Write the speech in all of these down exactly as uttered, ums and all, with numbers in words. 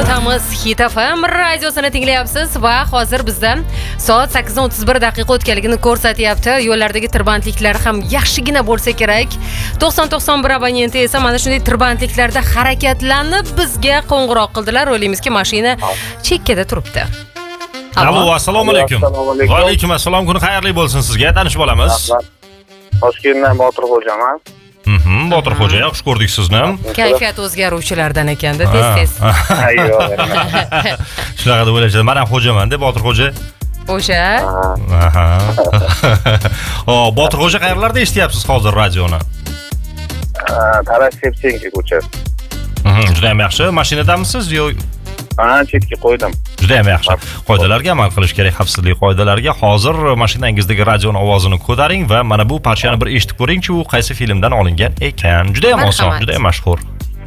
O'tamiz Hit F M radiosini tinglayapsiz va hozir bizda soat sakkiz o'ttiz bir daqiqa o'tganligini ko'rsatyapti. Yo'llardagi tirbandliklar ham yaxshigina bo'lsa kerak. to'qson to'qson bir abonenti esa mana shunday tirbandliklarda harakatlanib bizga qo'ng'iroq qildilar. O'ylaymizki, mashina chekkada turibdi. Allo, assalomu alaykum. Va alaykum assalom, kuni xayrli bo'lsin sizga. Tanishib olamiz. Toshkentdan Botirxo'jaman. Mhm, Botirxo'ja, yaxshi ko'rdik sizni. Kayfiyat o'zgaruvchilardan ekanda, tez-tez. Ayyo. Shunaqa deb o'ylashadi. Men ham xo'jaman deb Botirxo'ja. O'sha. Aha. O, Botirxo'ja qayerlarda eshityapsiz hozir radioni? Taras Shevchenko ko'chasi. Mhm, juda ham yaxshi. Mashinadamisiz yo? Ha, chetga qo'ydim. Juda ham yaxshi. Qoidalarga amal qilish kerak, xavfsizlik qoidalariga. Hozir mashinangizdagi radioni ovozini ko'taring va mana bu parchani bir eshitib ko'ringchi, u qaysi filmdan olingan ekan. Juda ham oson, juda ham mashhur.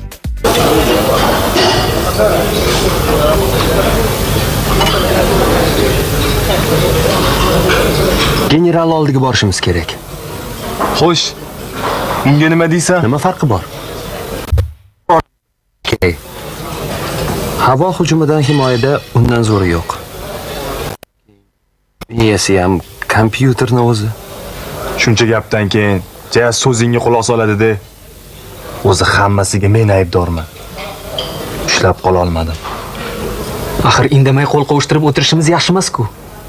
General oldiga borishimiz kerak. Xo'sh. Unga nima deysan? Nima farqi bor? Okay. Havo hujumidan himoyada undan zo'ri yo'q. Miyasi ham kompyuterni o'zi. Shuncha gapdan keyin ja so'zingga quloq soladi-da. O'zi hammasiga men aybdorman. Ushlab qola olmadim. Axir indamay qo'l qovushtirib o'tirishimiz yaxshi emas-ku.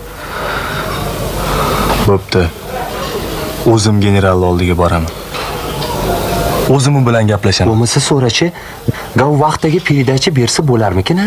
Bo'pti. O'zim general oldiga boraman. O'zim u bilan gaplashaman. Bo'lmasa so'rachi, gov vaqtdagi peredachi bersa bo'larmikin-a?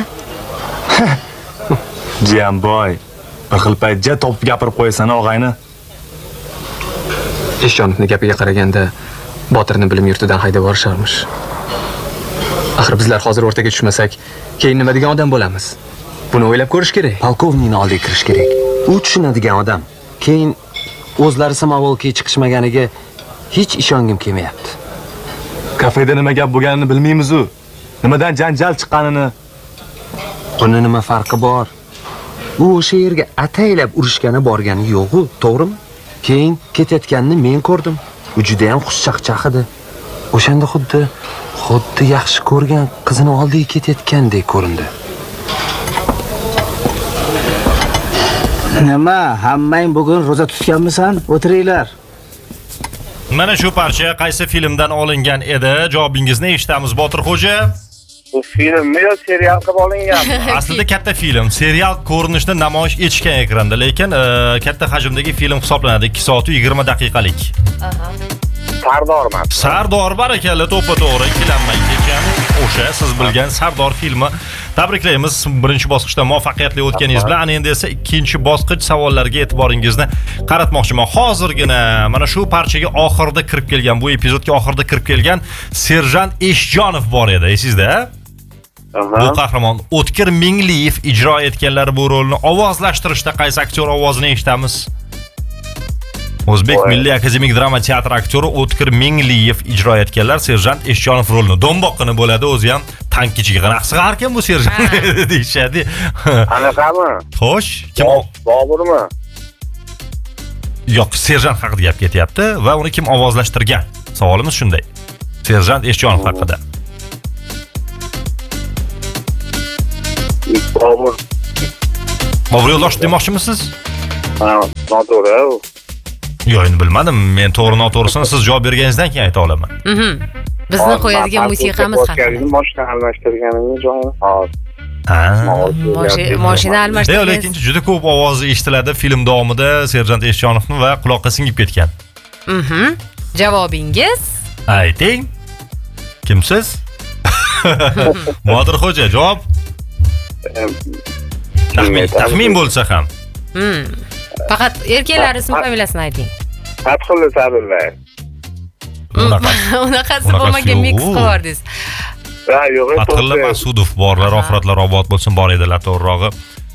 Jiyanboy, bir xil paytja top gapirib qo'yasan og'ayni. Eshonovning gapiga qaraganda Botirni bilim yurtidan haydab borisharmish. Axir bizlar hozir o'rtaga tushmasak, keyin nima degan odam bo'lamiz? Buni o'ylab ko'rish kerak. Polkovnikning oldiga kirish kerak. U tushunadigan odam. Keyin o'zlari samovolga chiqishmaganiga hech ishongim kelmayapti. Kafeda nima gap bo'lganini bilmaymiz-u. Nimadan janjal chiqqanini. Buni nima farqi bor? U o'sha yerga ataylab urishgani borgani yo'q-ku, to'g'rimi? Keyin ketayotganini men ko'rdim. U juda ham xushchaqchaq edi. O'shanda xuddi xuddi yaxshi ko'rgan qizini oldiga ketayotgandek ko'rindi. Nima, hammang bugun roza tutganmisan? O'tiringlar. Mana shu parcha qaysi filmdan olingan edi? Javobingizni eshitamiz, Botirxo'ja. Bu filmmi yo serial qilib olinganmi? Aslida katta film, serial ko'rinishda namoyish etishgan ekranda, lekin katta hajmdagi film hisoblanadi. ikki soat yigirma daqiqalik. Aha. Sardorman. Sardor barakalla, to'ppa-to'g'ri, ikkilanmang ekan. O'sha siz bilgan Sardor filmi. Tabriklaymiz. Birinchi bosqichda muvaffaqiyatli o'tganingiz bilan, endi esa ikkinchi bosqich savollariga e'tiboringizni qaratmoqchiman. Hozirgina mana shu parchaga oxirida kirib kelgan, bu epizodga oxirida kirib kelgan serjant Eshjonov bor edi, esingizda? Bu qahramon O'tkir Mingliyev ijro etganlar bu rolni ovozlashtirishda qaysi aktyor ovozini eshitamiz? O'zbek Milliy akademik drama teatri aktyori O'tkir Mingliyev ijro etganlar serjant Eshjonov rolini. Domboqqina bo'ladi, o'zi ham tank ichiga qanaqasi qarkan bu serjant deyshadi. Qanaqami? Xo'sh, kim? Boburmi? Yo'q, serjant haqida gap ketyapti va uni kim ovozlashtirgan? Savolimiz shunday. Serjant Eshjonov haqida. Bobur. Bobur Yo'ldoshev demoqchimisiz? Ha, noto'g'ri. Yo'q, endi bilmadim. Men to'g'ri noto'g'risini siz javob berganingizdan keyin ayta olaman. Mhm. Bizni qo'yadigan musiqamiz haqida. Mashina almashtirganimni joyini hozir. Ha. Mashina almashtirgan. Lekin juda ko'p ovozi eshitiladi film davomida serjant Eshjonovni va quloqqa singib ketgan. Mhm. Javobingiz? Ayting. Kimsiz? Botirxo'ja, javob? Taxmin, taxmin bo'lsa ham. Hmm. Faqat erkaklar ismi familiyasini ayting. Fathulla Sabirlar. Unaqasi bo'lmagan mix qildingiz. Ha, yo'q. Fathulla Masudov borlar, oxiratlar obod bo'lsin, bor edilar to'g'rirog'i.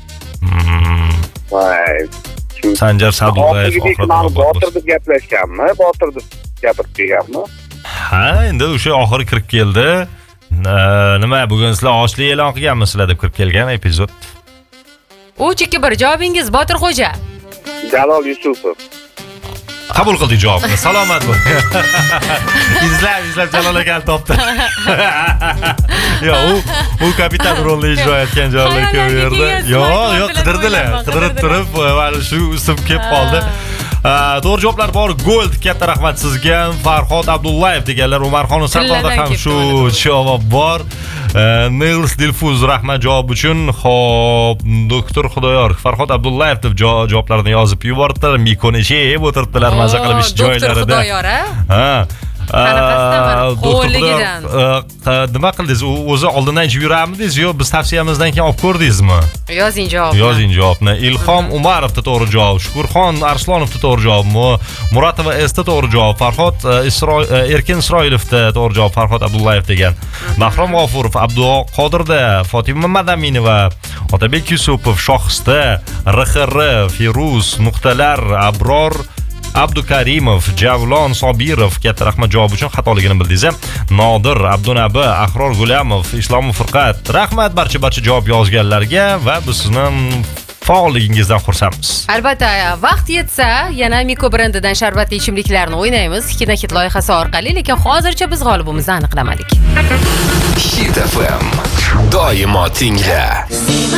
Voy. Sanjar Sadullayev oxiratlar obod bo'lsin. Botir deb gaplashganmi? Botir deb gapirib kelganmi? Ha, endi o'sha oxiri kirib keldi. Nima, bugun sizlar ochlik e'lon qilganmisizlar deb kirib kelgan epizod. uch ikki bir javobingiz Botirxo'ja. Jalol Yusupov. qabul qildik javobni. Salomat bo'ling. izlab izlab Jalol akani topdi. Yo, u u kapitan rolni ijro etgan Jalol aka bu yerda. Yo'q, yo'q, qidirdilar. Qidirib turib, mana shu ism kelib qoldi. To'g'ri javoblar bor. Gold, katta rahmat sizga. Farhod Abdullayev deganlar, Umarxon Sardorda ham shu javob bor. Nils Dilfuz rahmat javob uchun. Xo'p, doktor Xudoyor Farhod Abdullayev deb javoblarni yozib yubordilar. Mikoni yeb o'tiribdilar maza qilib ish joylarida. Doktor Xudoyor, ha? Qo'ligidan. Nima qildingiz? O'zi oldindan ichib yuramidingiz yo biz tavsiyamizdan keyin olib ko'rdingizmi? Yozing javobni. Yozing javobni. Ilhom Umarovda to'g'ri javob, Shukurxon Arslonovda to'g'ri javob, Muratova Esda to'g'ri javob, Farhod Erkin Isroilovda to'g'ri javob, Farhod Abdullayev degan. Mahrom G'ofurov, Abduo Qodirda, Fotima Madaminova, Otabek Yusupov, Shohisda, R X R, Firuz, Nuqtalar, Abror Abdukarimov, Javlon Sobirov, katta rahmat javob uchun, xatoligini bildingiz. Nodir Abdunabi, Ahror Gulamov, Islom Furqat. Rahmat barcha barcha javob yozganlarga va biz sizni faolligingizdan xursandmiz. Albatta, vaqt yetsa, yana Miko brendidan sharbatli ichimliklarni o'ynaymiz. Kinokit loyihasi orqali, lekin hozircha biz g'olibimizni aniqlamadik. Hit F M. Doimo tingla.